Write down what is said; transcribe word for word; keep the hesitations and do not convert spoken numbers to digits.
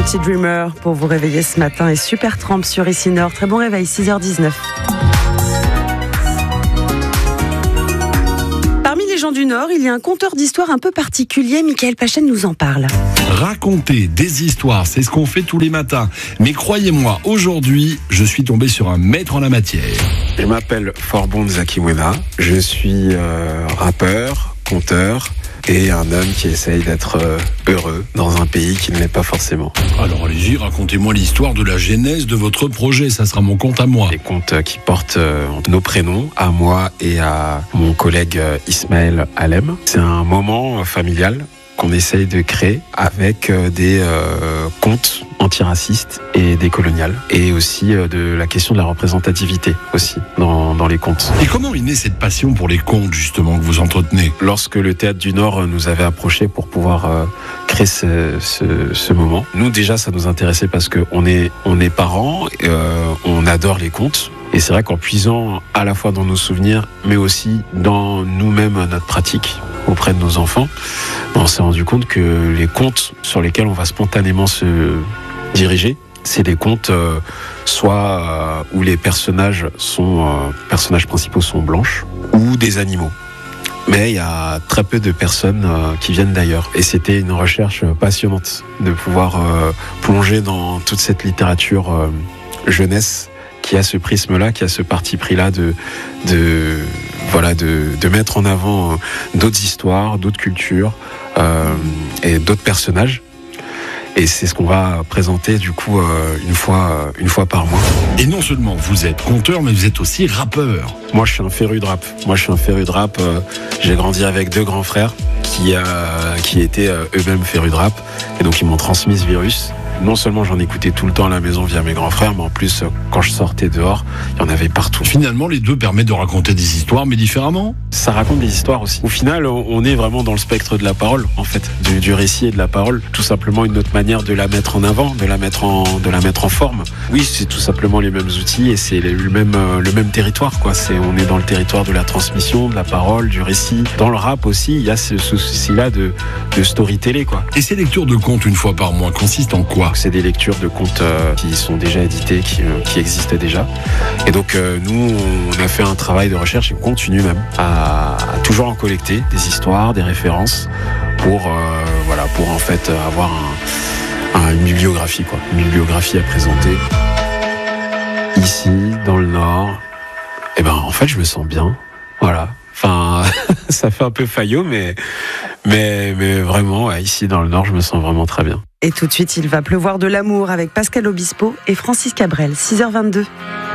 Petit Dreamer pour vous réveiller ce matin et Super Tramp sur Ici Nord. Très bon réveil, six heures dix-neuf. Parmi les gens du Nord, il y a un conteur d'histoires un peu particulier. Michael Pachen nous en parle. Raconter des histoires, c'est ce qu'on fait tous les matins. Mais croyez-moi, aujourd'hui, je suis tombé sur un maître en la matière. Je m'appelle Forbon Nzakiwena. Je suis euh, rappeur, conteur et un homme qui essaye d'être euh, heureux dans un pays qui ne l'est pas forcément. Alors allez-y, racontez-moi l'histoire de la genèse de votre projet, ça sera mon conte à moi. Des contes qui portent euh, nos prénoms, à moi et à mon collègue euh, Ismaël Alem. C'est un moment euh, familial qu'on essaye de créer avec euh, des euh, contes antiracistes et décoloniales, et aussi euh, de la question de la représentativité aussi dans, dans les contes. Et comment est née cette passion pour les contes justement que vous entretenez ? Lorsque le Théâtre du Nord nous avait approchés pour pouvoir euh, créer ce, ce, ce moment, nous déjà ça nous intéressait parce qu'on est, on est parents, euh, on adore les contes. Et c'est vrai qu'en puisant à la fois dans nos souvenirs, mais aussi dans nous-mêmes, notre pratique auprès de nos enfants, on s'est rendu compte que les contes sur lesquels on va spontanément se diriger, c'est des contes euh, soit euh, où les personnages sont euh, personnages principaux sont blanches, ou des animaux. Mais il y a très peu de personnes euh, qui viennent d'ailleurs. Et c'était une recherche passionnante de pouvoir euh, plonger dans toute cette littérature euh, jeunesse qui a ce prisme-là, qui a ce parti pris-là de, de, voilà, de, de mettre en avant d'autres histoires, d'autres cultures euh, et d'autres personnages. Et c'est ce qu'on va présenter du coup euh, une fois, une fois par mois. Et non seulement vous êtes conteur, mais vous êtes aussi rappeur. Moi, je suis un féru de rap. Moi, je suis un féru de rap. Euh, j'ai grandi avec deux grands frères qui, euh, qui étaient euh, eux-mêmes férus de rap, et donc ils m'ont transmis ce virus. Non seulement j'en écoutais tout le temps à la maison via mes grands frères, mais en plus, quand je sortais dehors, il y en avait partout. Finalement, les deux permettent de raconter des histoires, mais différemment. Ça raconte des histoires aussi. Au final, on est vraiment dans le spectre de la parole, en fait, du, du récit et de la parole. Tout simplement une autre manière de la mettre en avant, de la mettre en, de la mettre en forme. Oui, c'est tout simplement les mêmes outils et c'est le même, le même territoire, quoi. C'est, on est dans le territoire de la transmission, de la parole, du récit. Dans le rap aussi, il y a ce, ce souci-là de, de storyteller, quoi. Et ces lectures de contes une fois par mois consistent en quoi ? C'est des lectures de contes euh, qui sont déjà édités, qui, euh, qui existaient déjà. Et donc euh, nous, on a fait un travail de recherche et on continue même à, à toujours en collecter des histoires, des références pour, euh, voilà, pour en fait avoir un, un, une bibliographie, quoi, une bibliographie à présenter. Ici, dans le Nord, et ben en fait, je me sens bien. Voilà. Enfin, ça fait un peu faillot, mais, mais, mais vraiment, ouais, ici dans le Nord, je me sens vraiment très bien. Et tout de suite, il va pleuvoir de l'amour avec Pascal Obispo et Francis Cabrel, six heures vingt-deux.